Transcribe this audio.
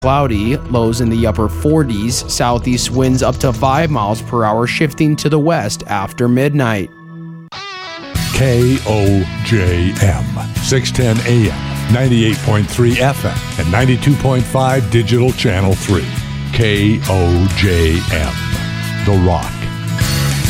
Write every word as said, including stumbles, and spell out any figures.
Cloudy, lows in the upper forties, southeast winds up to five miles per hour, shifting to the west after midnight. K O J M, six ten A M, ninety-eight point three F M, and ninety-two point five Digital Channel three. K O J M, The Rock.